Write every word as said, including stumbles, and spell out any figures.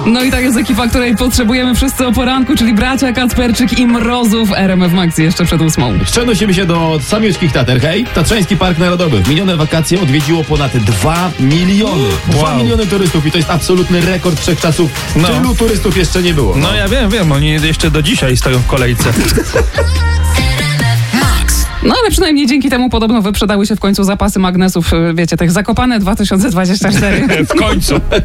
No i tak jest ekipa, której potrzebujemy wszyscy o poranku, czyli bracia Kacperczyk i Mrozów. R M F Max jeszcze przed ósmą. Przenosimy się do Samiuczkich Tater. Hej, Tatrzański Park Narodowy. W minione wakacje odwiedziło ponad dwa miliony. dwa Wow. miliony turystów i to jest absolutny rekord wszechczasów. No. Tylu turystów jeszcze nie było. No ja wiem, wiem, oni jeszcze do dzisiaj stoją w kolejce. No ale przynajmniej dzięki temu podobno wyprzedały się w końcu zapasy magnesów, wiecie, tych Zakopane dwa tysiące dwudziesty czwarty. W końcu.